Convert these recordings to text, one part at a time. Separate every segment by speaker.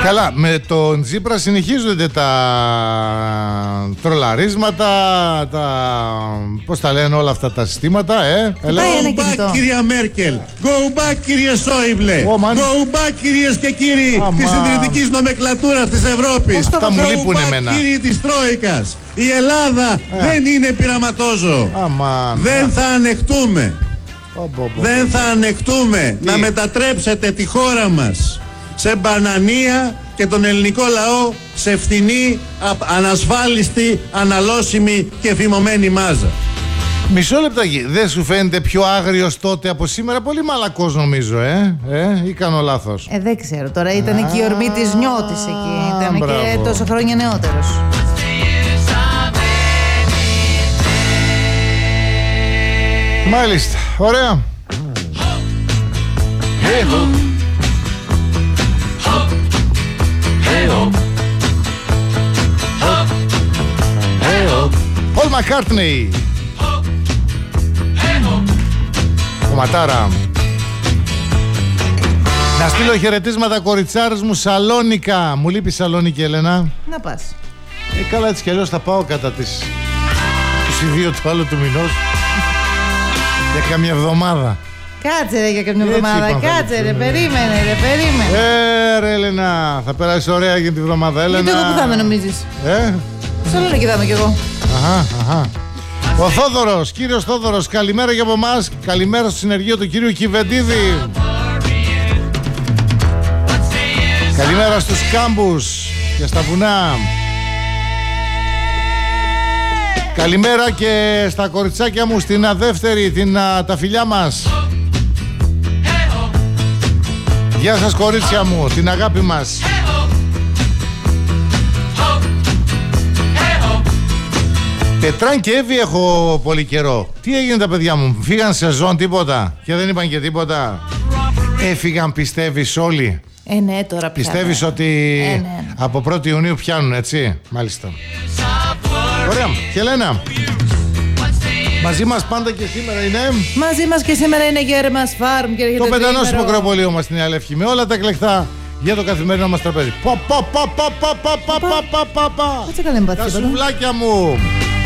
Speaker 1: Καλά, με τον Τσίπρα συνεχίζονται τα τρολαρίσματα, πώς τα λένε όλα αυτά τα συστήματα,
Speaker 2: Go back, κυρία Μέρκελ. Go back, κύριε Σόιμπλε. Go back, κυρίες και κύριοι της συντηρητικής νομεκλατούρας της Ευρώπης.
Speaker 1: Αυτά μου λείπουνε εμένα.
Speaker 2: Κύριοι της Τρόικας. Η Ελλάδα δεν είναι πειραματόζω. Δεν θα ανεχτούμε. Δεν θα ανεχτούμε να μετατρέψετε τη χώρα μας σε μπανανία και τον ελληνικό λαό σε φθηνή, ανασφάλιστη, αναλώσιμη και φημωμένη μάζα.
Speaker 1: Μισό λεπτάκι, δεν σου φαίνεται πιο άγριος τότε από σήμερα? Πολύ μαλακός νομίζω, ή κάνω λάθος?
Speaker 3: Δεν ξέρω, τώρα ήταν και η ορμή της νιώτης εκεί, ήταν και τόσο χρόνια νεότερος.
Speaker 1: Μάλιστα, ωραία. Paul McCartney. Κομματάρα. Να στείλω χαιρετίσματα κοριτσάρες μου Σαλόνικα. Μου λείπει η Σαλόνικη, Έλενα.
Speaker 3: Να πας.
Speaker 1: Καλά, έτσι κι αλλιώς θα πάω κατά τις 22 του άλλου του μηνός. Για καμιά εβδομάδα.
Speaker 3: Κάτσε ρε για καμιά εβδομάδα, κάτσε ρε, περίμενε.
Speaker 1: Ρε Έλενα, θα περάσει ωραία για την εβδομάδα, Έλενα.
Speaker 3: Γιατί εγώ που θα είμαι νομίζεις? Σαλόνικη θα είμαι κι εγώ.
Speaker 1: Αχα. Ο Θόδωρος, κύριος Θόδωρος, καλημέρα για από εμάς. Καλημέρα στο συνεργείο του κύριου Κιβεντίδη. Καλημέρα στους κάμπους και στα βουνά. Καλημέρα και στα κοριτσάκια μου, στην αδεύτερη, τα φιλιά μας. Γεια σας κορίτσια μου, την αγάπη μας. Πετράν και Εύη έχω πολύ καιρό. Τι έγινε τα παιδιά μου, φύγαν σεζόν τίποτα και δεν είπαν και τίποτα? Έφυγαν πιστεύεις όλοι?
Speaker 3: Ναι, τώρα
Speaker 1: πιστεύεις ότι από 1η Ιουνίου πιάνουν, έτσι? Μάλιστα. Ωραία, Χελένα, μαζί μας πάντα και σήμερα είναι.
Speaker 3: Μαζί μας και σήμερα είναι Γέρμας Φάρμ και
Speaker 1: το πεντανόσιμο κρεοπολείο μας στην Νέα Λευκή, με όλα τα εκλεκτά για το καθημερινό μας τραπέζι. Τα σουβλάκια μου,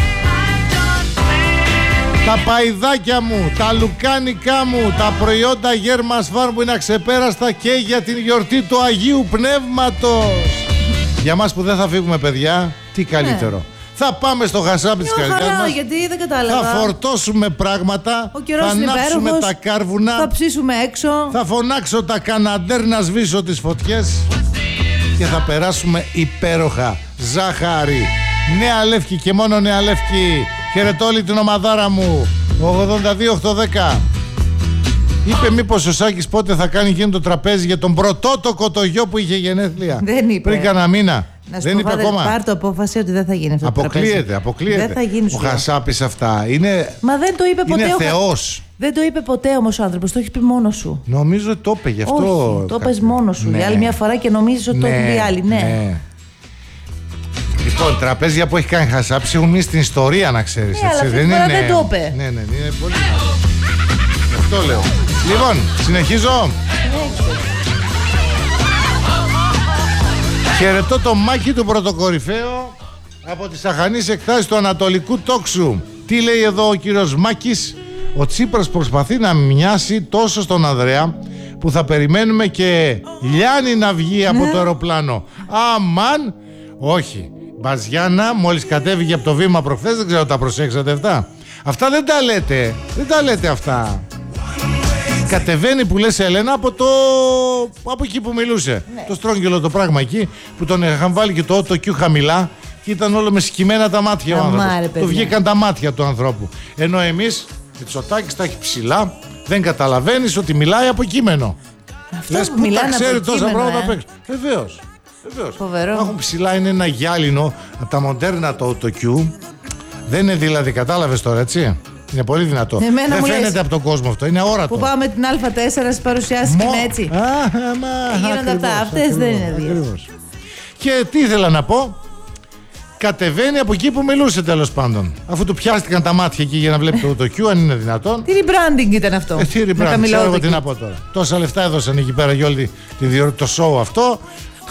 Speaker 1: τα παϊδάκια μου, τα λουκάνικά μου, τα προϊόντα Γέρμας Φάρμ που είναι αξεπέραστα και για την γιορτή του Αγίου Πνεύματος. Για μας που δεν θα φύγουμε παιδιά, τι καλύτερο. Θα πάμε στο χασάπι της καρδιάς μας.
Speaker 3: Γιατί δεν κατάλαβα.
Speaker 1: Θα φορτώσουμε πράγματα. Θα ανάψουμε τα κάρβουνα.
Speaker 3: Θα ψήσουμε έξω.
Speaker 1: Θα φωνάξω τα καναντέρ να σβήσω τις φωτιές. Και θα περάσουμε υπέροχα. Ζάχαρη. Νέα Λεύκη και μόνο Νέα Λεύκη. Χαιρετώ όλη την ομαδάρα μου. 82-810. Είπε μήπως ο Σάκης πότε θα κάνει εκείνο το τραπέζι για τον πρωτότοκο το γιο που είχε γενέθλια?
Speaker 3: Δεν είπε.
Speaker 1: Πριν κανένα μήνα. Δεν είπε ακόμα.
Speaker 3: Πάρ' το απόφαση ότι δεν θα γίνει αυτό.
Speaker 1: Αποκλείεται.
Speaker 3: Δεν θα γίνει.
Speaker 1: Ο Χασάπης αυτά είναι.
Speaker 3: Μα δεν το είπε ποτέ.
Speaker 1: Είναι θεός.
Speaker 3: Δεν το είπε ποτέ όμως ο άνθρωπος. Το έχει πει μόνος σου.
Speaker 1: Νομίζω ότι το είπε γι' αυτό.
Speaker 3: Όχι, το είπες μόνος σου. Για άλλη μια φορά και νομίζεις ότι το έχει πει άλλη. Ναι.
Speaker 1: Λοιπόν, τραπέζια που έχει κάνει Χασάπης έχουν μείνει στην ιστορία, να ξέρεις.
Speaker 3: Αλλά δεν το είπε.
Speaker 1: Ναι, είναι πολύ καλό. Αυτό λέω. Λοιπόν, συνεχίζω. Χαιρετώ το Μάκη του πρωτοκορυφαίο από τις αχανείς εκτάσεις του Ανατολικού Τόξου. Τι λέει εδώ ο κύριος Μάκης? Ο Τσίπρας προσπαθεί να μοιάσει τόσο στον Ανδρέα που θα περιμένουμε και Λιάννη να βγει από το αεροπλάνο. Αμάν, όχι. Μπαζιάννα μόλις κατέβηκε από το βήμα προχθές, δεν ξέρω τα προσέξατε αυτά. Αυτά δεν τα λέτε. Δεν τα λέτε αυτά. Κατεβαίνει που λες Ελένα από εκεί που μιλούσε. Ναι. Το στρόγγυλο το πράγμα εκεί που τον είχαν βάλει και το ότοκιου χαμηλά και ήταν όλο με σκυμμένα τα μάτια ο άνθρωπος. Του βγήκαν τα μάτια του ανθρώπου. Ενώ εμείς, Μητσοτάκης τα έχει ψηλά, δεν καταλαβαίνεις ότι μιλάει από κείμενο.
Speaker 3: Λες που τα ξέρει
Speaker 1: τόσα πράγματα απ' έξω. Βεβαίως.
Speaker 3: Φοβερό.
Speaker 1: Έχουν ψηλά, είναι ένα γυάλινο από τα μοντέρνα το ότοκιου. Δεν είναι δηλαδή, κατάλαβες τώρα, έτσι. Είναι πολύ δυνατό. Δεν φαίνεται από τον κόσμο αυτό, είναι αόρατο.
Speaker 3: Που πάμε την Α4 στις παρουσιάσεις και είναι έτσι. Γίνονται αυτά, αυτές δεν είναι δύο.
Speaker 1: Και τι ήθελα να πω, κατεβαίνει από εκεί που μιλούσε τέλος πάντων. Αφού του πιάστηκαν τα μάτια εκεί για να βλέπει το Q, αν είναι δυνατόν.
Speaker 3: Τι rebranding ήταν αυτό?
Speaker 1: Τι rebranding, ξέρω εγώ τι να πω τώρα. Τόσα λεφτά έδωσαν εκεί πέρα για όλη το show αυτό.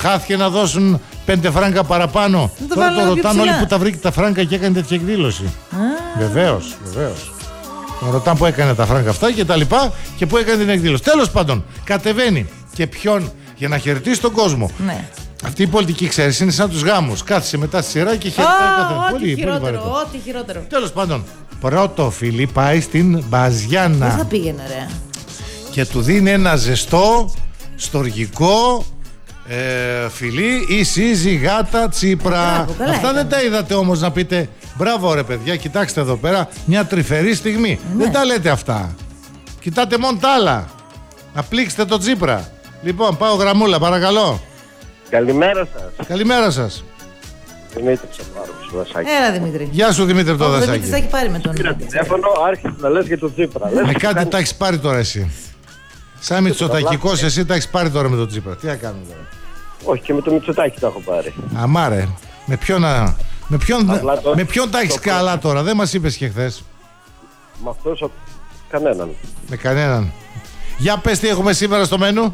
Speaker 1: Χάθηκε να δώσουν 5 φράγκα παραπάνω. Τώρα το ρωτάνε όλοι που τα βρήκε τα φράγκα και έκανε τέτοια εκδήλωση. Βεβαίως. Τον ρωτάνε που έκανε τα φράγκα αυτά και τα λοιπά και που έκανε την εκδήλωση. Τέλος πάντων, κατεβαίνει και ποιον για να χαιρετήσει τον κόσμο.
Speaker 3: Ναι.
Speaker 1: Αυτή η πολιτική, ξέρεις, είναι σαν τους γάμους. Κάθισε μετά στη σειρά και χαιρετάει
Speaker 3: ό,τι χειρότερο.
Speaker 1: Τέλος πάντων, πρώτο φιλί πάει στην Μπαζιάννα.
Speaker 3: Δεν θα πήγαινε, ρε.
Speaker 1: Και του δίνει ένα ζεστό, στοργικό φιλί η σύζυγάτα Τσίπρα. Αυτά δεν τα είδατε όμως να πείτε μπράβο ρε παιδιά, κοιτάξτε εδώ πέρα μια τρυφερή στιγμή. Δεν τα λέτε αυτά. Κοιτάτε μόνο τα άλλα. Να πλήξετε το Τσίπρα. Λοιπόν, πάω γραμμούλα, παρακαλώ.
Speaker 4: Καλημέρα σας.
Speaker 1: Καλημέρα σας.
Speaker 4: Δημήτρης από το Δασάκι.
Speaker 3: Έλα Δημήτρη.
Speaker 1: Γεια σου Δημήτρη από το Δασάκι.
Speaker 3: Δημήτρης θα έχει πάρει με τον
Speaker 4: τηλέφωνο, άρχισε να λες για το Τσίπρα.
Speaker 1: Με κάτι τα έχεις πάρει τώρα εσύ. Σαν Μητσοτακικός εσύ τα έχεις πάρει τώρα με τον Τσίπρα. Τι να κάνουμε τώρα.
Speaker 4: Όχι, και με το Μητσοτάκι τα έχω πάρει.
Speaker 1: Αμάρε. Με ποιον τα έχεις καλά τώρα, δεν μας είπες και χθες.
Speaker 4: Με αυτός κανέναν.
Speaker 1: Με κανέναν. Για πες τι έχουμε σήμερα στο μενού.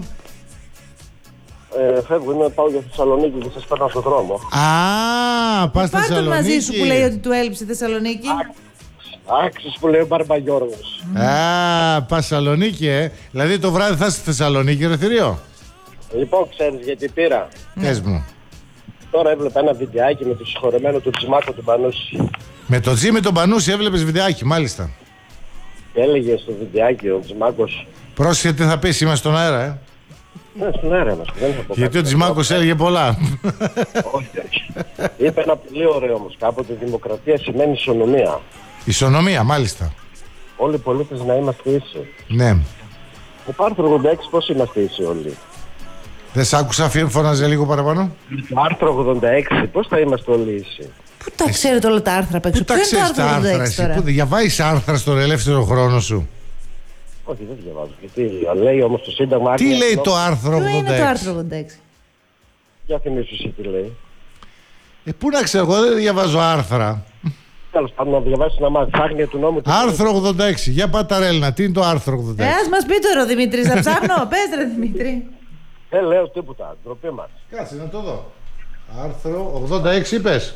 Speaker 4: Φεύγω, πάω για Θεσσαλονίκη και σας παίρνω στον δρόμο.
Speaker 1: Α, πας στη Θεσσαλονίκη.
Speaker 3: Πάρ' τον μαζί σου που λέει ότι του έλειψε η Θεσσαλονίκη.
Speaker 4: Άξιος που λέει ο Μπαρμπαγιώργος.
Speaker 1: Α, πας Θεσσαλονίκη, Δηλαδή το βράδυ θα είσαι στη Θεσσαλονίκη, ρε θηρίο.
Speaker 4: Λοιπόν, ξέρεις γιατί πήρα.
Speaker 1: Πες μου.
Speaker 4: Τώρα έβλεπα ένα βιντεάκι με το συγχωρεμένο του Τζιμάκο του Πανούση.
Speaker 1: Με το Τζίμι τον Πανούση έβλεπες βιντεάκι, μάλιστα.
Speaker 4: Και έλεγε στο βιντεάκι ο Τζιμάκος.
Speaker 1: Πρόσεχε τι θα πεις, είμαστε στον αέρα,
Speaker 4: Ναι, στον αέρα μας. Δεν θα πω
Speaker 1: γιατί ο Τζιμάκος έλεγε πολλά.
Speaker 4: Όχι. Είπε ένα πολύ ωραίο όμως. Κάποτε δημοκρατία σημαίνει ισονομία.
Speaker 1: Ισονομία, μάλιστα.
Speaker 4: Όλοι οι πολίτες να είμαστε ίσοι.
Speaker 1: Ναι.
Speaker 4: Το άρθρο 86 πώς είμαστε ίσοι όλοι.
Speaker 1: Δεν σ' άκουσα, φώναζε λίγο παραπάνω.
Speaker 4: Το άρθρο 86 πώς θα είμαστε όλοι ίσοι.
Speaker 3: Πού τα ξέρετε όλα τα άρθρα απ' έξω.
Speaker 1: Πού τα ξέρεις τα άρθρα εσύ, που διαβάζεις άρθρα στον ελεύθερο χρόνο σου.
Speaker 4: Όχι, δεν διαβάζω. Γιατί λέει όμως το Σύνταγμα.
Speaker 1: Τι λέει το άρθρο 86.
Speaker 3: Ποιο είναι το άρθρο 86.
Speaker 4: Για θυμίσου εσύ τι λέει.
Speaker 1: Πού να ξέρω, εγώ δεν διαβάζω άρθρα.
Speaker 4: Τέλος πάντων, να διαβάσεις να μάθεις άγνοια του νόμου.
Speaker 1: Άρθρο 86. Για παταρέλνα, τι είναι το άρθρο 86.
Speaker 3: Ας μας πει τώρα ο Δημήτρης, θα ψάχνω. Πες ρε Δημήτρη.
Speaker 4: Δεν λέω τίποτα, ντροπή μας.
Speaker 1: Κάτσε να το δω. Άρθρο 86 είπες.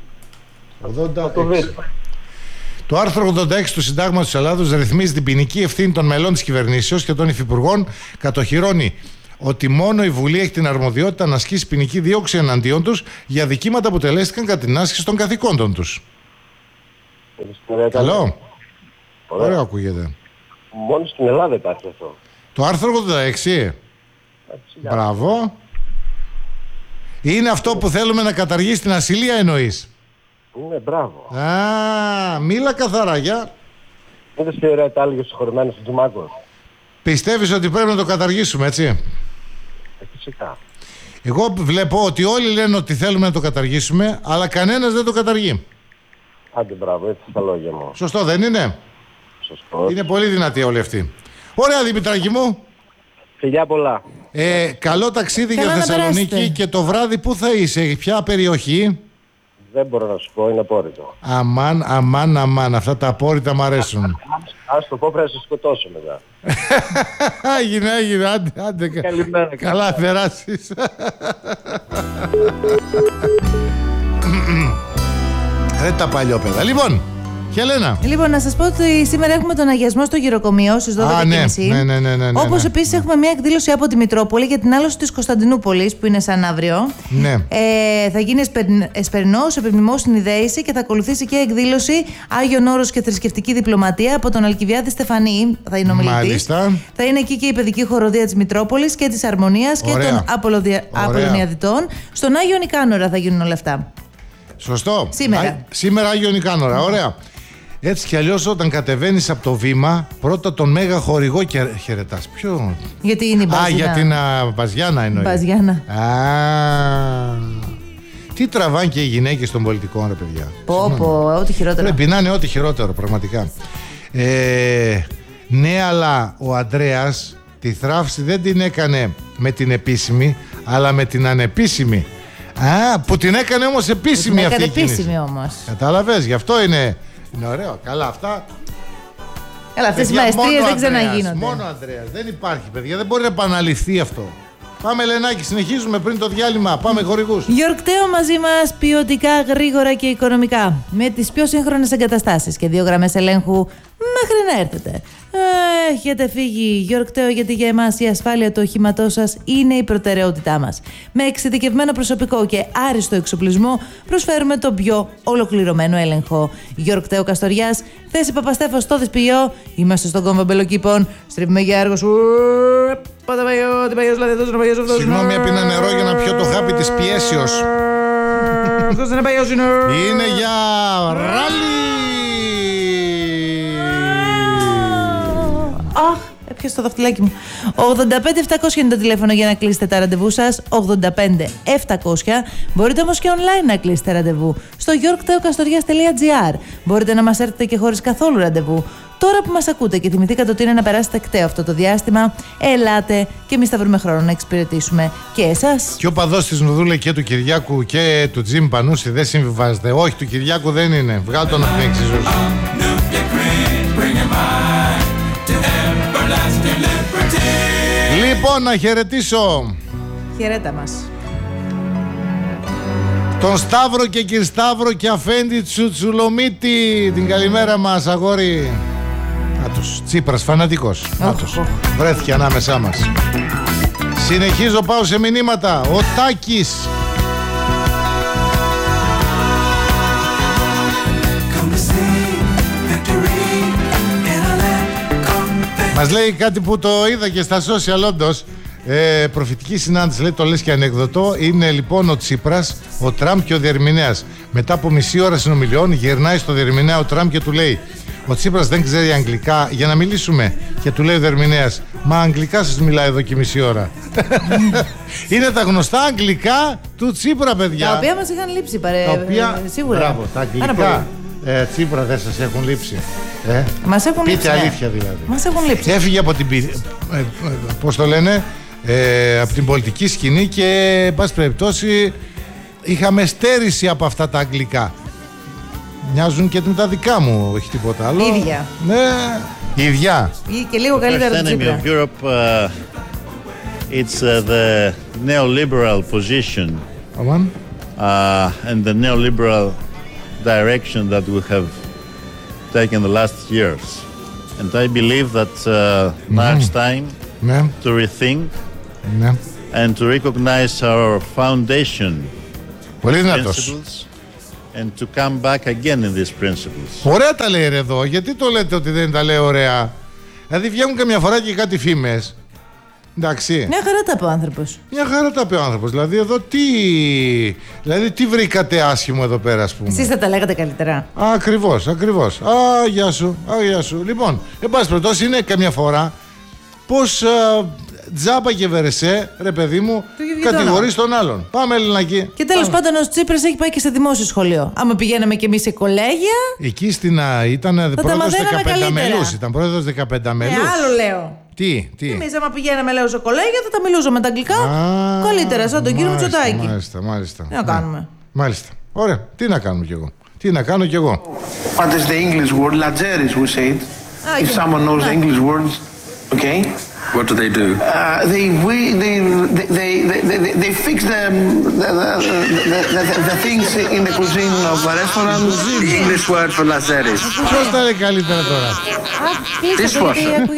Speaker 1: 86. Το άρθρο 86 του Συντάγματος της Ελλάδος ρυθμίζει την ποινική ευθύνη των μελών της κυβερνήσεως και των υφυπουργών, κατοχυρώνει ότι μόνο η Βουλή έχει την αρμοδιότητα να ασκήσει ποινική δίωξη εναντίον τους για δικήματα που τελέστηκαν κατά την άσκηση των καθηκόντων τους. Καλό. Ωραίο ακούγεται.
Speaker 4: Μόνο στην Ελλάδα υπάρχει αυτό.
Speaker 1: Το άρθρο 86. Μπράβο. Είναι αυτό που θέλουμε να καταργήσει την ασυλία εννοείς.
Speaker 4: Ναι, μπράβο.
Speaker 1: Α, μίλα καθαρά, για.
Speaker 4: Είδες τι ωραία τα έλεγε ο συγχωρεμένος του Τζιμάκος.
Speaker 1: Πιστεύεις ότι πρέπει να το καταργήσουμε, έτσι.
Speaker 4: Φυσικά.
Speaker 1: Εγώ βλέπω ότι όλοι λένε ότι θέλουμε να το καταργήσουμε, αλλά κανένας δεν το καταργεί.
Speaker 4: Άντε μπράβο, έτσι στα λόγια μου.
Speaker 1: Σωστό δεν είναι.
Speaker 4: Σωστό.
Speaker 1: Είναι πολύ δυνατή όλοι αυτοί. Ωραία Δημητράκη μου.
Speaker 4: Φιλιά πολλά.
Speaker 1: Καλό ταξίδι για Θεσσαλονίκη και το βράδυ πού θα είσαι, ποια περιοχή.
Speaker 4: Δεν μπορώ να σου πω, είναι απόρριτο.
Speaker 1: Αμάν, αυτά τα απόρριτα μ' αρέσουν.
Speaker 4: Ας το πω, πρέπει να σε σκοτώσω μετά.
Speaker 1: Έγινε, άντε.
Speaker 4: Καλημέρα.
Speaker 1: Καλά περάσεις. Ρε τα παλιόπαιδα. Λοιπόν, Χελένα.
Speaker 3: Λοιπόν, να σας πω ότι σήμερα έχουμε τον αγιασμό στο γυροκομείο στις 12:30.
Speaker 1: Ναι.
Speaker 3: Όπως επίσης έχουμε μια εκδήλωση από τη Μητρόπολη για την άλωση της Κωνσταντινούπολης που είναι σαν αύριο.
Speaker 1: Ναι.
Speaker 3: Θα γίνει εσπερινός, επιμνημός συνειδέηση και θα ακολουθήσει και εκδήλωση Άγιον Όρος και Θρησκευτική Διπλωματία από τον Αλκιβιάδη Στεφανή. Θα είναι ομιλητής.
Speaker 1: Μάλιστα.
Speaker 3: Θα είναι εκεί και η παιδική χοροδία της Μητρόπολης και της Αρμονίας και των Απολωνιαδητών. Στον Άγιο Νικάνορα θα γίνουν όλα αυτά.
Speaker 1: Σωστό.
Speaker 3: Σήμερα
Speaker 1: Άγιο Νικάνορα, ωραία. Έτσι κι αλλιώς όταν κατεβαίνεις από το βήμα, πρώτα τον μέγα χορηγό και χαιρετάς. Ποιο?
Speaker 3: Γιατί είναι η Μπαζιάνα.
Speaker 1: Για την Μπαζιάνα εννοεί.
Speaker 3: Μπαζιάνα.
Speaker 1: Τι τραβάνε και οι γυναίκες των πολιτικών, ρε παιδιά.
Speaker 3: Ό,τι χειρότερο.
Speaker 1: Πρέπει να είναι ό,τι χειρότερο, πραγματικά. Ναι, αλλά ο Ανδρέας τη θράψη δεν την έκανε με την επίσημη, αλλά με την ανεπίσημη. Που την έκανε όμως επίσημη αυτή η κίνηση.
Speaker 3: Επίσημη όμως.
Speaker 1: Κατάλαβες, γι' αυτό είναι ωραίο. Καλά, αυτά.
Speaker 3: Καλά, αυτές οι μαεστρίες δεν ξαναγίνονται.
Speaker 1: Μόνο Ανδρέας, δεν υπάρχει, παιδιά, δεν μπορεί να επαναληφθεί αυτό. Πάμε Ελενάκη, συνεχίζουμε πριν το διάλειμμα. Πάμε χορηγούς.
Speaker 3: Γιορκταίο μαζί μας, ποιοτικά, γρήγορα και οικονομικά. Με τις πιο σύγχρονες εγκαταστάσεις και 2 γραμμές ελέγχου μέχρι να έρθετε. Έχετε φύγει Γιορκταίο, γιατί για εμάς η ασφάλεια του οχήματός σας είναι η προτεραιότητά μας. Με εξειδικευμένο προσωπικό και άριστο εξοπλισμό προσφέρουμε τον πιο ολοκληρωμένο έλεγχο. Γιορκταίο Καστοριάς, θέση Παπαστέφος στο Δεσποιό. Είμαστε στον κόμβο Μπελοκήπων. Στρίβουμε για έργο σου.
Speaker 1: Συγγνώμη, έπινα νερό για να πιω το χάπι της πιέσεως. Είναι για ράλι.
Speaker 3: Αχ, έπιασε το δαχτυλάκι μου. 85-700 είναι το τηλέφωνο για να κλείσετε τα ραντεβού σας. 85-700. Μπορείτε όμως και online να κλείσετε ραντεβού στο yorkteokastorias.gr. Μπορείτε να μας έρθετε και χωρίς καθόλου ραντεβού. Τώρα που μας ακούτε και θυμηθήκατε ότι είναι να περάσετε κταίο αυτό το διάστημα, ελάτε και εμείς θα βρούμε χρόνο να εξυπηρετήσουμε και εσάς.
Speaker 1: Και ο παδός της Νουδούλε και του Κυριάκου και του Τζιμ Πανούση δεν συμβιβάζεται. Όχι, του Κυριάκου δεν είναι. Βγάλ' τον από την εξίσωση. Λοιπόν, να χαιρετήσω.
Speaker 3: Χαιρέτα μας.
Speaker 1: Τον Σταύρο και Κυρσταύρο και Αφέντη Τσουτσουλομίτη. Την καλημέρα μας, αγόρι. Άτος, Τσίπρας, φανατικός. Άτος, βρέθηκε ανάμεσά μας. Συνεχίζω, πάω σε μηνύματα. Ο Τάκης. Μας λέει κάτι που το είδα και στα social όντως. Προφητική συνάντηση, λέει, το λες και ανεκδοτό. Είναι λοιπόν ο Τσίπρας, ο Τραμπ και ο διερμηνέας. Μετά από μισή ώρα συνομιλιών γυρνάει στο διερμηνέα ο Τραμπ και του λέει: ο Τσίπρας δεν ξέρει αγγλικά, για να μιλήσουμε. Και του λέει ο διερμηνέας: μα αγγλικά σας μιλάει εδώ και μισή ώρα. Είναι τα γνωστά αγγλικά του Τσίπρα, παιδιά.
Speaker 3: Τα οποία μας είχαν λείψει σίγουρα.
Speaker 1: Μπράβο, τα αγγλικά Τσίπρα δεν σας έχουν λείψει.
Speaker 3: Μας έχουν
Speaker 1: πείτε
Speaker 3: λείψει.
Speaker 1: αλήθεια δηλαδή.
Speaker 3: Μας έχουν λείψει.
Speaker 1: Έφυγε από την πώς το λένε, από την πολιτική σκηνή και εν πάση περιπτώσει είχαμε στέρηση από αυτά τα αγγλικά. Μοιάζουν και με τα δικά μου, όχι τίποτα άλλο.
Speaker 3: Ίδια.
Speaker 1: Ναι, ίδια.
Speaker 3: Και λίγο καλύτερα του Τσίπρα.
Speaker 2: of Europe, it's the neoliberal position and the neoliberal direction that we have taken the last years. And I believe that now it's time to rethink and to recognize our foundation principles and to come back again in these principles.
Speaker 1: Ωραία τα λέει ρε εδώ, γιατί το λέτε ότι δεν τα λέει ωραία? Δηλαδή βγαίνουν καμιά φορά και κάτι φήμες. Εντάξει.
Speaker 3: Μια χαρά τα είπε ο άνθρωπος.
Speaker 1: Μια χαρά τα είπε ο άνθρωπος. Δηλαδή εδώ τι βρήκατε άσχημο εδώ πέρα, ας πούμε?
Speaker 3: Εσείς θα τα λέγατε καλύτερα.
Speaker 1: Ακριβώς, ακριβώς. Γεια σου, γεια σου. Λοιπόν, εν πάση περιπτώσει είναι καμιά φορά πως τζάμπα και βερεσέ, ρε παιδί μου, κατηγορείς τον άλλον. Πάμε Ελληνική.
Speaker 3: Και τέλος πάντων ο Τσίπρας έχει πάει και σε δημόσιο σχολείο. Άμα πηγαίναμε κι εμείς σε κολέγια.
Speaker 1: Εκεί ήταν πρόεδρος 15 μέλους. Ήταν πρόεδρος 15 μέλους.
Speaker 3: Άλλο λέω.
Speaker 1: Τι.
Speaker 3: Εμείς άμα πηγαίναμε, λέω, σε κολέγια, θα τα μιλούσαμε τα αγγλικά καλύτερα, σαν τον κύριο Μητσοτάκη.
Speaker 1: Μάλιστα.
Speaker 3: Τι να κάνουμε.
Speaker 1: Μάλιστα. Ωραία. Τι να κάνουμε κι εγώ. Τι να κάνω κι εγώ.
Speaker 5: What is the English word? Lageris, we say it. If someone knows the English words, okay.
Speaker 6: What do they do?
Speaker 5: They fix the things in the cuisine of a restaurant.
Speaker 6: The English word for lazeris.
Speaker 1: Ποιος τα λέει καλύτερα τώρα?
Speaker 6: Dishwasher.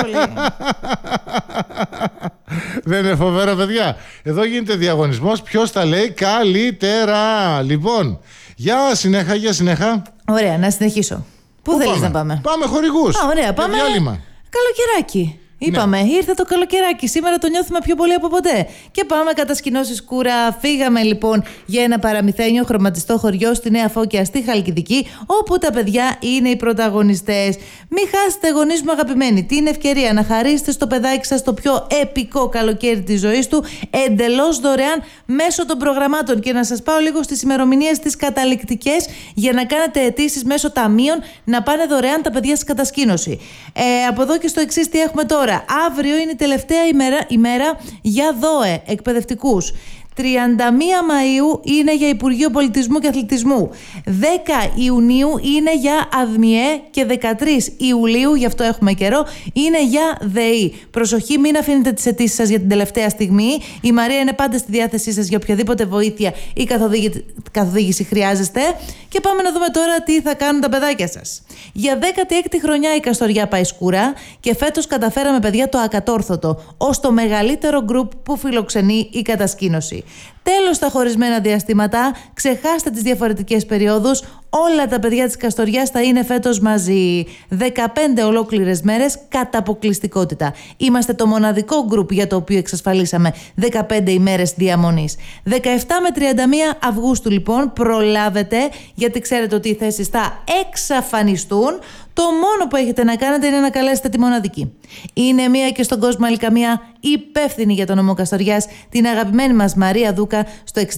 Speaker 1: Δεν είναι φοβερό, παιδιά? Εδώ γίνεται διαγωνισμός. Ποιος τα λέει καλύτερα? Λοιπόν, για συνέχα.
Speaker 3: Ωραία, να συνεχίσω. Πού θέλεις να πάμε?
Speaker 1: Πάμε χορηγούς.
Speaker 3: Ωραία, πάμε. Καλοκαιράκι. Είπαμε, ήρθε το καλοκαιράκι. Σήμερα το νιώθουμε πιο πολύ από ποτέ. Και πάμε κατασκηνώσεις κούρα. Φύγαμε λοιπόν για ένα παραμυθένιο χρωματιστό χωριό στη Νέα Φώκια, στη Χαλκιδική, όπου τα παιδιά είναι οι πρωταγωνιστές. Μην χάσετε, γονείς μου αγαπημένοι, την ευκαιρία να χαρίσετε στο παιδάκι σας το πιο επικό καλοκαίρι της ζωής του, εντελώς δωρεάν μέσω των προγραμμάτων. Και να σας πάω λίγο στις ημερομηνίες τις καταληκτικές για να κάνετε αιτήσεις μέσω ταμείων να πάνε δωρεάν τα παιδιά στην κατασκήνωση. Από εδώ και στο εξής, τι έχουμε τώρα? Αύριο είναι η τελευταία ημέρα για ΔΟΕ εκπαιδευτικούς. 31 Μαΐου είναι για Υπουργείο Πολιτισμού και Αθλητισμού. 10 Ιουνίου είναι για ΑΔΜΙΕ και 13 Ιουλίου, γι' αυτό έχουμε καιρό, είναι για ΔΕΗ. Προσοχή, μην αφήνετε τις αιτήσεις σας για την τελευταία στιγμή. Η Μαρία είναι πάντα στη διάθεσή σας για οποιαδήποτε βοήθεια ή καθοδήγηση χρειάζεστε. Και πάμε να δούμε τώρα τι θα κάνουν τα παιδάκια σας. Για 16η χρονιά η Καστοριά πάει σκούρα και φέτος καταφέραμε, παιδιά, το ακατόρθωτο, ως το μεγαλύτερο γκρουπ που φιλοξενεί η κατασκήνωση. Τέλος τα χωρισμένα διαστήματα, ξεχάστε τις διαφορετικές περιόδους, όλα τα παιδιά της Καστοριάς θα είναι φέτος μαζί. 15 ολόκληρες μέρες κατά αποκλειστικότητα. Είμαστε το μοναδικό γκρουπ για το οποίο εξασφαλίσαμε 15 ημέρες διαμονής. 17 με 31 Αυγούστου λοιπόν προλάβετε, γιατί ξέρετε ότι οι θέσεις θα εξαφανιστούν. Το μόνο που έχετε να κάνετε είναι να καλέσετε τη μοναδική. Είναι μία και στον κόσμο άλλη καμία, υπεύθυνη για τον νομό Καστοριάς, την αγαπημένη μας Μαρία Δούκα, στο 6934 93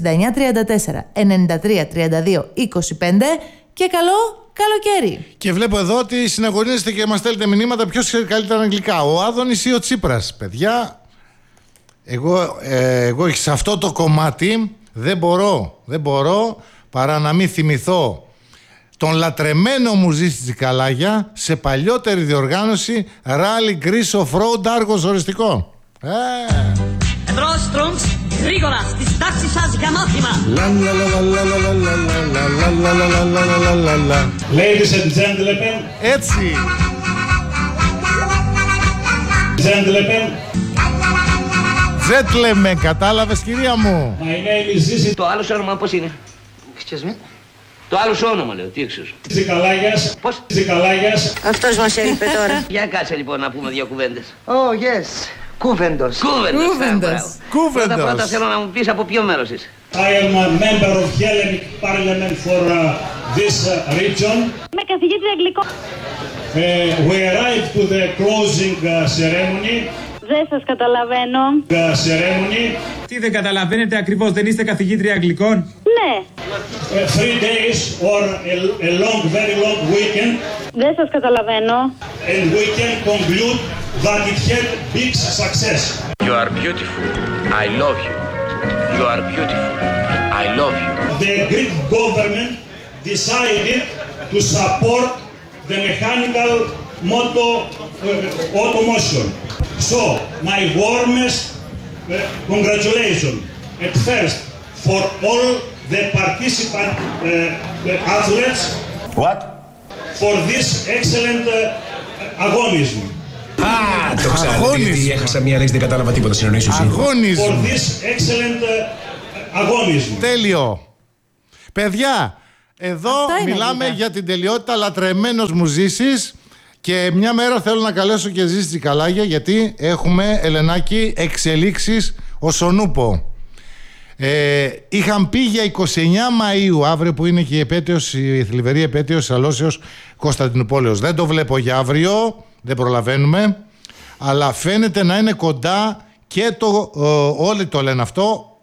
Speaker 3: 32 25 και καλό καλοκαίρι. Και βλέπω εδώ ότι συναγωνίζετε και μας στέλνετε μηνύματα ποιος ξέρει καλύτερα αγγλικά, ο Άδωνης ή ο Τσίπρας. Παιδιά, εγώ σε αυτό το κομμάτι δεν μπορώ παρά να μην θυμηθώ τον λατρεμένο μου Ζήση Τσικαλάγια σε παλιότερη διοργάνωση Rally Greece Off-Road Άργος οριστικό.
Speaker 7: Ladies and gentlemen.
Speaker 1: Έτσι.
Speaker 7: Gentlemen.
Speaker 1: Gentlemen, κατάλαβες κυρία μου?
Speaker 7: My name is Ζήση.
Speaker 8: Το άλλο σου όνομα πώς είναι? Excuse me. Το άλλο σου όνομα λέω, τι εξούς?
Speaker 7: Τσικαλάγιας.
Speaker 8: Πώς?
Speaker 7: Τσικαλάγιας.
Speaker 3: Αυτός μας έλειπε τώρα.
Speaker 8: Για κάτσε λοιπόν να πούμε δύο κουβέντες.
Speaker 9: Oh yes, Κούβεντος.
Speaker 8: Πρώτα θέλω να μου πεις από ποιο μέρος είσαι.
Speaker 7: I am a member of Hellenic Parliament for this region.
Speaker 10: Είμαι καθηγήτρια αγγλικών.
Speaker 7: We arrived to the closing ceremony.
Speaker 10: Δεν σας καταλαβαίνω.
Speaker 11: Τι δεν καταλαβαίνετε ακριβώς, δεν είστε καθηγήτρια αγγλικών?
Speaker 10: Ναι.
Speaker 7: 3 days or a long, very long weekend.
Speaker 10: Δεν σας καταλαβαίνω.
Speaker 7: And we can conclude that it had big success.
Speaker 8: You are beautiful. I love you. You are beautiful. I love you.
Speaker 7: The Greek government decided to support the mechanical automotion. So, my warmest congratulations at first for all the participant athletes.
Speaker 9: What?
Speaker 7: For this excellent agonism.
Speaker 11: Το ξέρω ότι έχασα μία λέξη, δεν κατάλαβα τίποτα, συνεννοήσου.
Speaker 1: Αγώνισm.
Speaker 7: For this excellent agonism.
Speaker 1: Τέλειο. Παιδιά, εδώ μιλάμε για την τελειότητα. Λατρεμένος μου Ζήσης. Και μια μέρα θέλω να καλέσω και Ζήση Τσικαλάγια, γιατί έχουμε, Ελενάκη, εξελίξεις ως ο Νούπο. Είχαν πει για 29 Μαΐου, αύριο που είναι και η θλιβερή επέτειος Αλώσεως Κωνσταντινουπόλεως. Δεν το βλέπω για αύριο, δεν προλαβαίνουμε, αλλά φαίνεται να είναι κοντά και όλοι το λένε αυτό,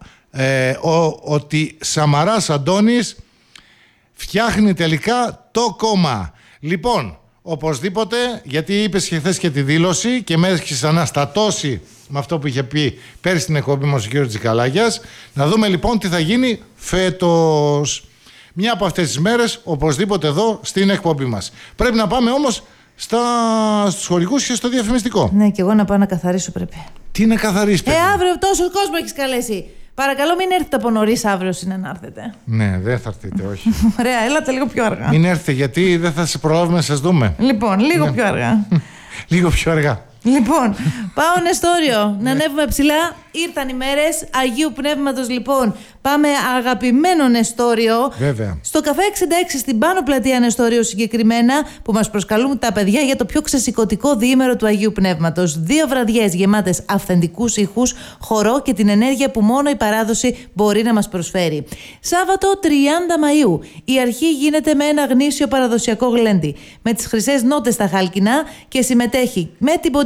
Speaker 1: ότι Σαμαράς Αντώνης φτιάχνει τελικά το κόμμα. Λοιπόν, οπωσδήποτε, γιατί είπες και χθες και τη δήλωση και με έχεις αναστατώσει με αυτό που είχε πει πέρυσι στην εκπομπή μας ο κ. Τσικαλάγιας. Να δούμε λοιπόν τι θα γίνει φέτος. Μια από αυτές τις μέρες, οπωσδήποτε εδώ στην εκπομπή μας. Πρέπει να πάμε όμως στους χωρικούς και στο διαφημιστικό.
Speaker 3: Ναι, και εγώ να πάω να καθαρίσω πρέπει.
Speaker 1: Τι να καθαρίσεις, παιδί?
Speaker 3: Αύριο τόσο κόσμο έχεις καλέσει. Παρακαλώ, μην έρθετε από νωρίς αύριο να έρθετε.
Speaker 1: Ναι, δεν θα έρθετε, όχι.
Speaker 3: Ωραία, έλατε λίγο πιο αργά.
Speaker 1: Μην έρθετε, γιατί δεν θα σε προλάβουμε να σας δούμε.
Speaker 3: Λοιπόν, λίγο πιο αργά.
Speaker 1: Λίγο πιο αργά.
Speaker 3: Λοιπόν, πάω Νεστόριο, να ανέβουμε ψηλά. Ήρθαν οι μέρες Αγίου Πνεύματος, λοιπόν. Πάμε αγαπημένο Νεστόριο.
Speaker 1: Βέβαια.
Speaker 3: Στο καφέ 66 στην Πάνω Πλατεία Νεστόριο συγκεκριμένα, που μας προσκαλούν τα παιδιά για το πιο ξεσηκωτικό διήμερο του Αγίου Πνεύματος. 2 βραδιές γεμάτες αυθεντικούς ήχους, χορό και την ενέργεια που μόνο η παράδοση μπορεί να μας προσφέρει. Σάββατο 30 Μαΐου. Η αρχή γίνεται με ένα γνήσιο παραδοσιακό γλέντι, με τις χρυσές νότες στα χάλκινα, και συμμετέχει με την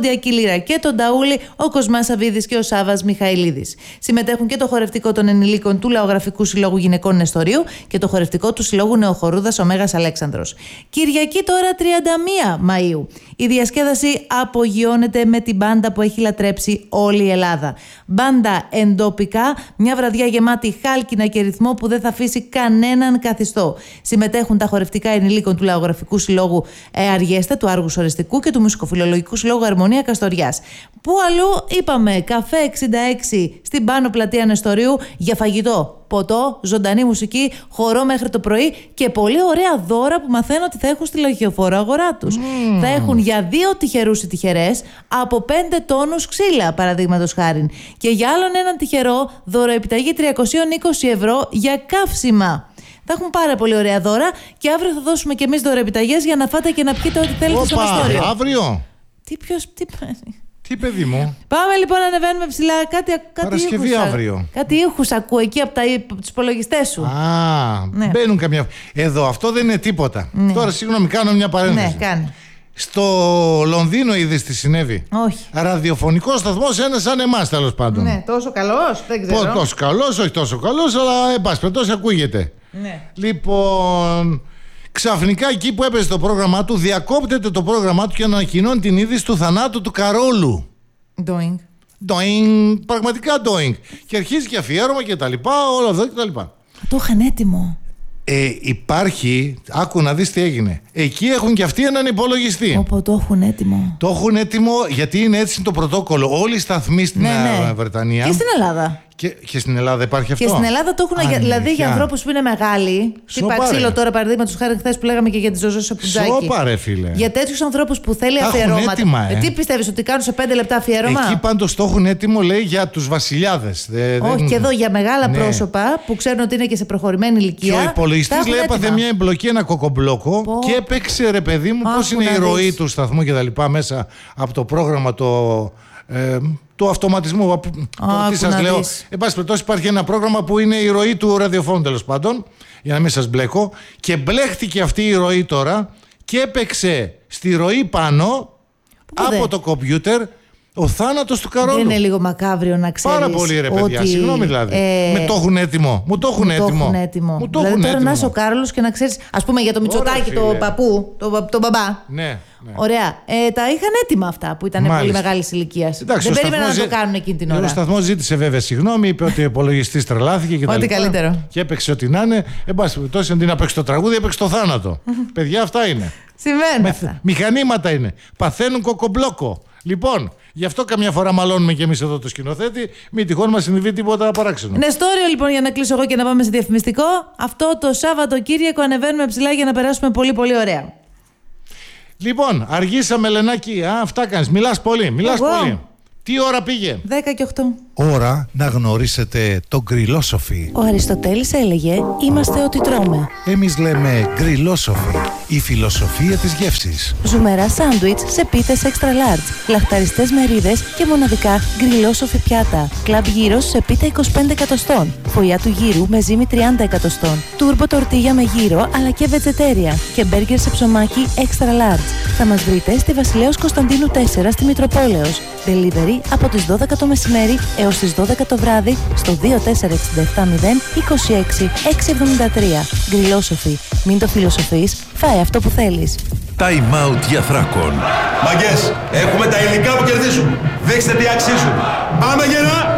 Speaker 3: Κοντιακή Λύρα και τον Ταούλη, ο Κοσμάς Σαββίδης και ο Σάββας Μιχαηλίδης. Συμμετέχουν και το χορευτικό των ενηλίκων του Λαογραφικού Συλλόγου Γυναικών Νεστορίου και το χορευτικό του Συλλόγου Νεοχορούδας ο Μέγας Αλέξανδρος. Κυριακή τώρα 31 Μαΐου. Η διασκέδαση απογειώνεται με την μπάντα που έχει λατρέψει όλη η Ελλάδα. Μπάντα εντοπικά, μια βραδιά γεμάτη χάλκινα και ρυθμό που δεν θα αφήσει κανέναν καθιστό. Συμμετέχουν τα χορευτικά ενηλίκων του Λαογραφικού Συλλόγου Αργέστα, του Άργου Οριστικού και του Μουσικοφιλολογικού Συλλόγου Αρμονία Καστοριάς. Πού αλλού είπαμε, καφέ 66 στην Πάνο Πλατεία Νεστορίου για φαγητό, ποτό, ζωντανή μουσική, χορό μέχρι το πρωί και πολύ ωραία δώρα που μαθαίνω ότι θα έχουν στη λογιοφόρο αγορά τους. Θα έχουν για 2 τυχερούς ή τυχερές από 5 τόνους ξύλα, παραδείγματος χάριν. Και για άλλον έναν τυχερό δωροεπιταγή 320 ευρώ για καύσιμα. Θα έχουν πάρα πολύ ωραία δώρα και αύριο θα δώσουμε και εμείς δωροεπιταγές για να φάτε και να πιείτε ό,τι θέλετε στο Νεστόριο.
Speaker 1: Αύριο!
Speaker 3: Τι
Speaker 1: παιδί μου.
Speaker 3: Πάμε λοιπόν να ανεβαίνουμε ψηλά.
Speaker 1: Παρασκευή
Speaker 3: ήχους,
Speaker 1: αύριο.
Speaker 3: Κάτι ήχους ακούω εκεί από τους υπολογιστές σου.
Speaker 1: Ναι. Μπαίνουν καμιά. Εδώ αυτό δεν είναι τίποτα. Ναι. Τώρα συγγνώμη, κάνω μια παρένθεση.
Speaker 3: Ναι, κάνει.
Speaker 1: Στο Λονδίνο είδες τι συνέβη?
Speaker 3: Όχι.
Speaker 1: Ραδιοφωνικός σταθμός, ένας σαν εμάς τέλος πάντων.
Speaker 3: Ναι, τόσο καλός, δεν ξέρω.
Speaker 1: Τόσο καλός, όχι τόσο καλός, αλλά εν πάση περιπτώσει ακούγεται.
Speaker 3: Ναι.
Speaker 1: Λοιπόν, ξαφνικά εκεί που έπαιζε το πρόγραμμά του, διακόπτεται το πρόγραμμά του και ανακοινώνει την είδηση του θανάτου του Καρόλου.
Speaker 3: Doing.
Speaker 1: Πραγματικά doing. Και αρχίζει και αφιέρωμα και τα λοιπά, όλα αυτά και τα λοιπά.
Speaker 3: Το είχαν έτοιμο.
Speaker 1: Υπάρχει, άκου να δεις τι έγινε. Εκεί έχουν και αυτοί έναν υπολογιστή.
Speaker 3: Οπότε το έχουν έτοιμο.
Speaker 1: Το έχουν έτοιμο γιατί είναι έτσι το πρωτόκολλο. Όλοι οι σταθμοί στην Βρετανία.
Speaker 3: Και στην Ελλάδα.
Speaker 1: Και στην Ελλάδα υπάρχει αυτό.
Speaker 3: Και στην Ελλάδα το έχουν. Δηλαδή για ανθρώπους που είναι μεγάλοι. Τύπα ξύλο τώρα, παραδείγματος χάρη, χθες που λέγαμε και για τη Ζωζό Σαπουτζάκη.
Speaker 1: Σόπα, ρε φίλε.
Speaker 3: Για τέτοιους ανθρώπους που θέλει αφιερώματα.
Speaker 1: Έτοιμα,
Speaker 3: Τι πιστεύεις, ότι κάνουν σε 5 λεπτά αφιέρωμα?
Speaker 1: Εκεί πάντως το έχουν έτοιμο, λέει, για τους βασιλιάδες.
Speaker 3: Όχι, και εδώ για μεγάλα πρόσωπα που ξέρουν ότι είναι και σε προχωρημένη ηλικία.
Speaker 1: Και ο υπολογιστής, λέει, έπαθε μια εμπλοκή, ένα κοκομπλόκο και έπαιξε, ρε παιδί μου, πώς είναι η ροή του σταθμού και τα λοιπά μέσα από το πρόγραμμα του αυτοματισμού. Τι σας λέω. Εν πάση περιπτώσει, υπάρχει ένα πρόγραμμα που είναι η ροή του ραδιοφώνου, τέλος πάντων, για να μην σας μπλέκω. Και μπλέχτηκε αυτή η ροή τώρα και έπαιξε στη ροή πάνω από το κομπιούτερ ο θάνατος του Καρόλου.
Speaker 3: Δεν είναι λίγο μακάβριο να ξέρεις?
Speaker 1: Πάρα πολύ, ρε παιδιά,
Speaker 3: ότι,
Speaker 1: συγγνώμη δηλαδή. Με το έχουν έτοιμο. Μου το έχουν έτοιμο.
Speaker 3: Δηλαδή τώρα να είσαι ο Κάρολος και να ξέρεις, ας πούμε για το Μητσοτάκη, τον παππού, τον μπαμπά.
Speaker 1: Ναι.
Speaker 3: Ωραία. Τα είχαν έτοιμα αυτά που ήταν πολύ μεγάλη ηλικία. Δεν περίμεναν να το κάνουν εκείνη την ώρα.
Speaker 1: Ο σταθμός ζήτησε βέβαια συγγνώμη, είπε ότι ο υπολογιστής τρελάθηκε και τα
Speaker 3: λοιπά. Ό,τι καλύτερο.
Speaker 1: Και έπαιξε ό,τι να είναι. Εν πάση περιπτώσει, αντί να παίξει το τραγούδι, έπαιξε το θάνατο. Παιδιά, αυτά είναι.
Speaker 3: Συμβαίνουν αυτά.
Speaker 1: Μηχανήματα είναι. Παθαίνουν κοκομπλόκο. Λοιπόν, γι' αυτό καμιά φορά μαλώνουμε κι εμείς εδώ το σκηνοθέτη, μην τυχόν μας συμβεί τίποτα παράξενο.
Speaker 3: Νεστόριο λοιπόν, για να κλείσω εγώ και να πάμε σε διαφημιστικό. Αυτό το Σάββατοκύριακο ανεβαίνουμε ψηλά για να περάσουμε πολύ πολύ ωραία.
Speaker 1: Λοιπόν, αργήσαμε, Λενάκη. Αυτά κάνεις. Μιλάς πολύ. Πολύ. Τι ώρα πήγε?
Speaker 3: 10 και 8.
Speaker 12: Ώρα να γνωρίσετε το γκριλόσοφι.
Speaker 3: Ο Αριστοτέλης έλεγε «Είμαστε ό,τι τρώμε».
Speaker 12: Εμείς λέμε γκριλόσοφι, η φιλοσοφία της γεύσης.
Speaker 3: Ζουμερά σάντουιτς σε πίτες extra large, λαχταριστές μερίδες και μοναδικά γκριλόσοφι πιάτα. Κλαμπ γύρος σε πίτα 25 εκατοστών. Φωλιά του γύρου με ζύμη 30 εκατοστών. Τούρμπο τορτίγια με γύρο αλλά και βετζετέρια. Και μπέργκερ σε ψωμάκι extra large. Θα μας βρείτε στη Βασιλέως Κωνσταντίνου 4 στη Μητροπόλεως. Delivery από τις 12 το μεσημέρι έως τις 12 το βράδυ στο 24670 26 673. Γκριλόσοφι. Μην το φιλοσοφείς, φάε αυτό που θέλεις.
Speaker 12: Time out για Θράκων.
Speaker 13: Μαγκές, έχουμε τα υλικά που κερδίζουν. Δείξτε τι αξίζουν. Πάμε γερά!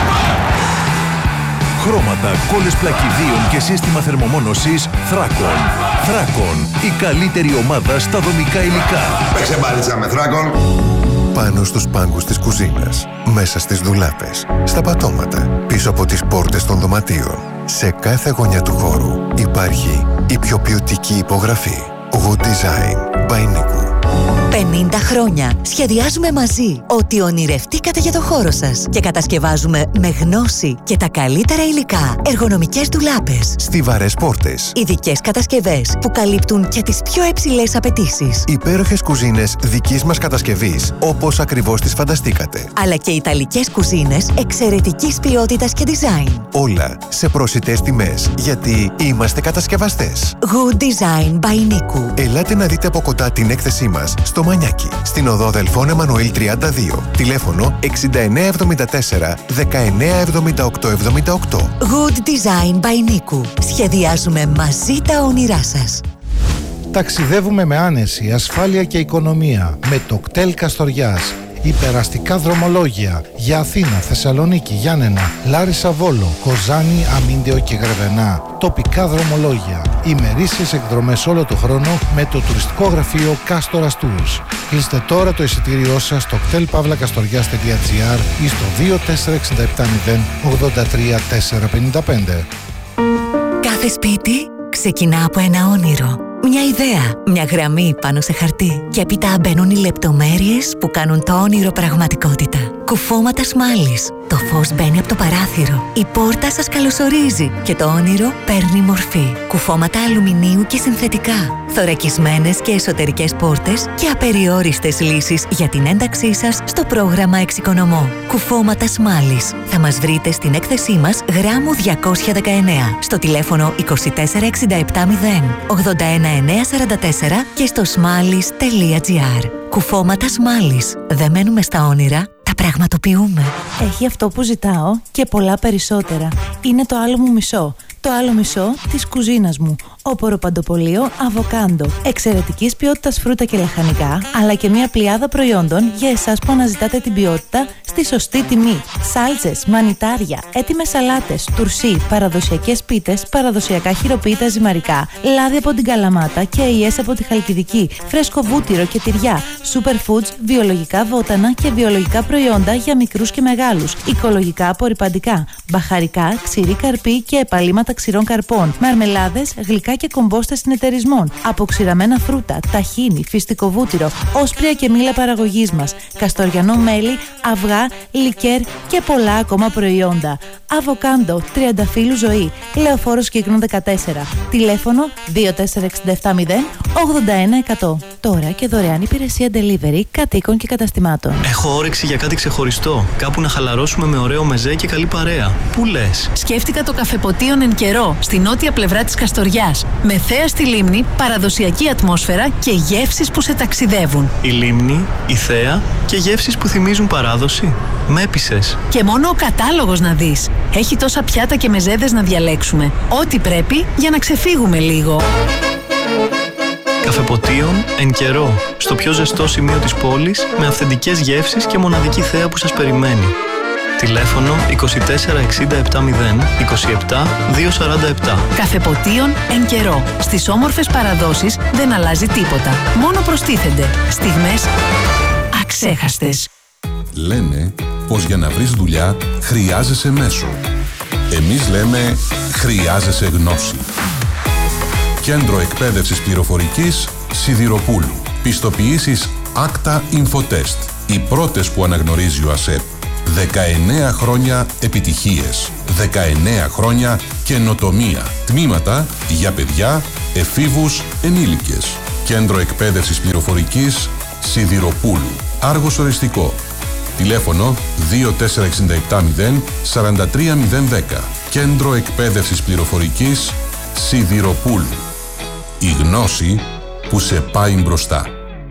Speaker 12: Χρώματα, κόλλες πλακιδίων και σύστημα θερμομόνωσης Θράκων. Θράκων, η καλύτερη ομάδα στα δομικά υλικά.
Speaker 13: Παίξε μπάλιτσα με Θράκων.
Speaker 14: Πάνω στους πάγκους της κουζίνας, μέσα στις ντουλάπες, στα πατώματα, πίσω από τις πόρτες των δωματίων. Σε κάθε γωνιά του χώρου υπάρχει η πιο ποιοτική υπογραφή. Good Design by Niku.
Speaker 15: 50 χρόνια σχεδιάζουμε μαζί ό,τι ονειρευτήκατε για το χώρο σας και κατασκευάζουμε με γνώση και τα καλύτερα υλικά εργονομικές ντουλάπες,
Speaker 14: στιβαρές πόρτες,
Speaker 15: ειδικές κατασκευές που καλύπτουν και τις πιο υψηλές απαιτήσεις,
Speaker 14: υπέροχες κουζίνες δικής μας κατασκευής όπως ακριβώς τις φανταστήκατε,
Speaker 15: αλλά και ιταλικές κουζίνες εξαιρετικής ποιότητας και design.
Speaker 14: Όλα σε προσιτές τιμές, γιατί είμαστε κατασκευαστές.
Speaker 15: Good Design by Niku.
Speaker 14: Ελάτε να δείτε από κοντά την έκθεσή μας στο στο Μανιάκι. Στην οδό Δελφών Εμμανουήλ 32. Τηλέφωνο 6974 197878.
Speaker 15: Good Design by Niku. Σχεδιάζουμε μαζί τα όνειρά σας.
Speaker 1: Ταξιδεύουμε με άνεση, ασφάλεια και οικονομία με το κτέλ Καστοριάς. Υπεραστικά δρομολόγια για Αθήνα, Θεσσαλονίκη, Γιάννενα, Λάρισα, Βόλο, Κοζάνη, Αμίντεο και Γρεβενά. Τοπικά δρομολόγια. Ημερήσιες εκδρομές όλο το χρόνο με το τουριστικό γραφείο Κάστορας Tours. Κλείστε τώρα το εισιτήριό σας στο ktelpavlakastorias.gr ή στο 24670 83455.
Speaker 15: Κάθε σπίτι ξεκινά από ένα όνειρο. Μια ιδέα, μια γραμμή πάνω σε χαρτί. Και έπειτα μπαίνουν οι λεπτομέρειες που κάνουν το όνειρο πραγματικότητα. Κουφώματα σμάλης. Το φως μπαίνει από το παράθυρο. Η πόρτα σας καλωσορίζει και το όνειρο παίρνει μορφή. Κουφώματα αλουμινίου και συνθετικά. Θωρακισμένες και εσωτερικές πόρτες και απεριόριστες λύσεις για την ένταξή σας στο πρόγραμμα Εξοικονομώ. Κουφώματα σμάλης. Θα μας βρείτε στην έκθεσή μας γράμμου 219 στο τηλέφωνο 24670 81944 και στο smallis.gr. Κουφώματα Σμάλης. Δεν μένουμε στα όνειρα, τα πραγματοποιούμε.
Speaker 3: Έχει αυτό που ζητάω και πολλά περισσότερα. Είναι το άλλο μου μισό. Το άλλο μισό της κουζίνας μου. Όπορο παντοπολείο Αβοκάντο. Εξαιρετικής ποιότητας φρούτα και λαχανικά, αλλά και μια πλειάδα προϊόντων για εσάς που αναζητάτε την ποιότητα στη σωστή τιμή. Σάλτσες, μανιτάρια, έτοιμες σαλάτες, τουρσί, παραδοσιακές πίτες, παραδοσιακά χειροποίητα ζυμαρικά, λάδι από την Καλαμάτα και αειές από τη Χαλκιδική, φρέσκο βούτυρο και τυριά, superfoods, βιολογικά βότανα και βιολογικά προϊόντα για μικρούς και μεγάλους, οικολογικά απορρυπαντικά, μπαχαρικά, ξηρή καρπή και επαλήματα ξηρών καρπών, μαρμελάδες, γλυκά και κομπόστες συνεταιρισμών, αποξηραμένα φρούτα, ταχίνι, φυστικό βούτυρο, όσπρια και μήλα παραγωγής μας, καστοριανό μέλι, αυγά, λικέρ και πολλά ακόμα προϊόντα. Αβοκάντο, τριανταφύλου ζωή, Λεωφόρος Κύκνο 14. Τηλέφωνο 24670 81100. Τώρα και δωρεάν υπηρεσία delivery κατοίκων και καταστημάτων.
Speaker 16: Έχω όρεξη για κάτι ξεχωριστό. Κάπου να χαλαρώσουμε με ωραίο μεζέ και καλή παρέα. Πού λες?
Speaker 17: Σκέφτηκα το καφεποτίον εν καιρό, στη νότια πλευρά της Καστοριάς. Με θέα στη λίμνη, παραδοσιακή ατμόσφαιρα και γεύσεις που σε ταξιδεύουν.
Speaker 16: Η λίμνη, η θέα και γεύσεις που θυμίζουν παράδοση. Με έπεισες.
Speaker 17: Και μόνο ο κατάλογος να δεις. Έχει τόσα πιάτα και μεζέδες να διαλέξουμε. Ό,τι πρέπει για να ξεφύγουμε λίγο.
Speaker 16: Καφεποτίον εν καιρό. Στο πιο ζεστό σημείο της πόλης, με αυθεντικές γεύσεις και μοναδική θέα που σας περιμένει. Τηλέφωνο 24670 27 247.
Speaker 17: Καφεποτίον εν καιρό. Στις όμορφες παραδόσεις δεν αλλάζει τίποτα. Μόνο προστίθενται στιγμές αξέχαστες.
Speaker 18: Λένε πως για να βρεις δουλειά χρειάζεσαι μέσο. Εμείς λέμε χρειάζεσαι γνώση. Κέντρο Εκπαίδευσης Πληροφορικής Σιδηροπούλου. Πιστοποιήσεις Acta Infotest. Οι πρώτες που αναγνωρίζει ο ΑΣΕΠ. 19 χρόνια επιτυχίες. 19 χρόνια καινοτομία. Τμήματα για παιδιά, εφήβους, ενήλικες. Κέντρο Εκπαίδευσης Πληροφορικής Σιδηροπούλου. Άργος οριστικό. Τηλέφωνο 24670 43010. Κέντρο Εκπαίδευσης Πληροφορικής Σιδηροπούλου. Η γνώση που σε πάει μπροστά.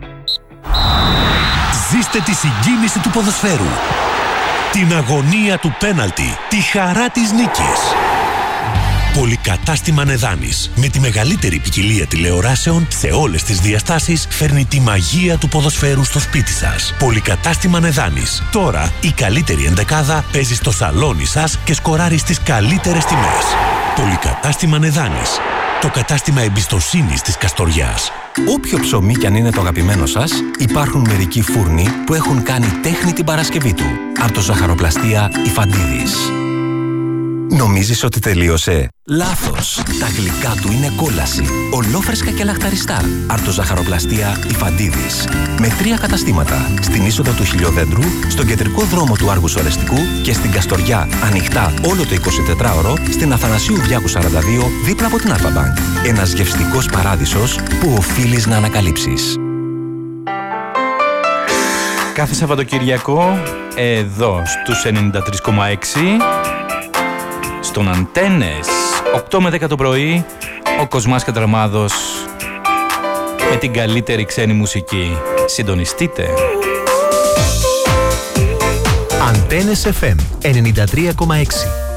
Speaker 12: Ζήστε τη συγκίνηση του ποδοσφαίρου. Την αγωνία του πέναλτι. Τη χαρά της νίκης. Πολυκατάστημα Νεδάνης. Με τη μεγαλύτερη ποικιλία τηλεοράσεων σε όλες τις διαστάσεις φέρνει τη μαγεία του ποδοσφαίρου στο σπίτι σας. Πολυκατάστημα Νεδάνης. Τώρα η καλύτερη ενδεκάδα παίζει στο σαλόνι σας και σκοράρει στις καλύτερες τιμές. Πολυκατάστημα Νεδάνης. Το κατάστημα εμπιστοσύνης της Καστοριάς.
Speaker 19: Όποιο ψωμί κι αν είναι το αγαπημένο σας, υπάρχουν μερικοί φούρνοι που έχουν κάνει τέχνη την Παρασκευή του. Αρτοζαχαροπλαστεία Ιφαντίδης. Νομίζεις ότι τελείωσε? Λάθος! Τα γλυκά του είναι κόλαση. Ολόφρεσκα και λαχταριστά. Αρτοζαχαροπλαστεία Ιφαντίδης. Με 3 καταστήματα. Στην είσοδο του Χιλιοδέντρου, στον κεντρικό δρόμο του Άργους Ορεστικού και στην Καστοριά, ανοιχτά όλο το 24ωρο, στην Αθανασίου Διάκου 42, δίπλα από την Αλφα-Μπανκ. Ένας γευστικός παράδεισος που οφείλεις να ανακαλύψεις.
Speaker 20: Κάθε Σαββατοκυριακό, εδώ στους 93,6... στον Αντένες, 8 με 10 το πρωί, ο Κοσμάς Κατραμάδος με την καλύτερη ξένη μουσική. Συντονιστείτε.
Speaker 12: Αντένες FM 93,6.